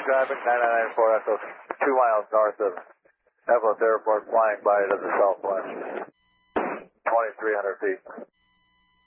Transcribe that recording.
traffic, 9994 Echo, 2 miles north of Evelyn Airport, flying by to the southwest, 2,300 feet.